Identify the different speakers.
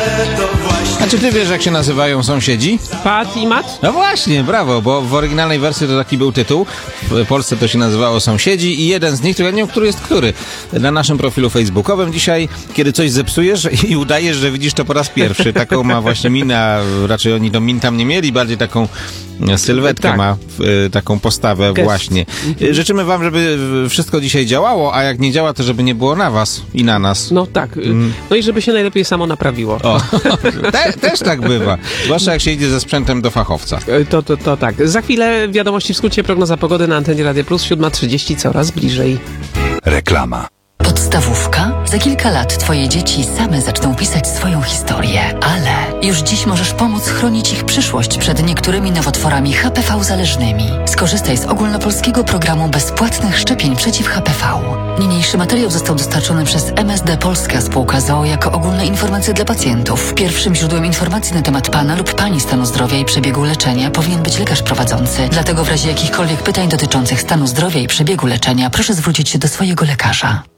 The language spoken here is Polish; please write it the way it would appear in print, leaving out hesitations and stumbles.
Speaker 1: A czy ty wiesz, jak się nazywają sąsiedzi?
Speaker 2: Pat i Mat?
Speaker 1: No właśnie, brawo, bo w oryginalnej wersji to taki był tytuł. W Polsce to się nazywało Sąsiedzi i jeden z nich, to ja nie wiem, który jest który. Na naszym profilu facebookowym dzisiaj, kiedy coś zepsujesz i udajesz, że widzisz to po raz pierwszy. Taką ma właśnie minę, a raczej oni to min tam nie mieli, bardziej taką sylwetkę
Speaker 2: Tak.
Speaker 1: ma, taką postawę właśnie. Życzymy wam, żeby wszystko dzisiaj działało, a jak nie działa, to żeby nie było na was i na nas.
Speaker 2: No tak. No i żeby się najlepiej samo naprawiło.
Speaker 1: O, też tak bywa. Zwłaszcza jak się idzie ze sprzętem do fachowca.
Speaker 2: To tak. Za chwilę wiadomości w skrócie, prognoza pogody na antenie Radia Plus, 7:30, coraz bliżej.
Speaker 3: Reklama.
Speaker 4: Podstawówka? Za kilka lat twoje dzieci same zaczną pisać swoją historię, ale już dziś możesz pomóc chronić ich przyszłość przed niektórymi nowotworami HPV zależnymi. Skorzystaj z ogólnopolskiego programu bezpłatnych szczepień przeciw HPV. Niniejszy materiał został dostarczony przez MSD Polska Spółka z.o.o. jako ogólne informacje dla pacjentów. Pierwszym źródłem informacji na temat pana lub pani stanu zdrowia i przebiegu leczenia powinien być lekarz prowadzący. Dlatego w razie jakichkolwiek pytań dotyczących stanu zdrowia i przebiegu leczenia proszę zwrócić się do swojego lekarza.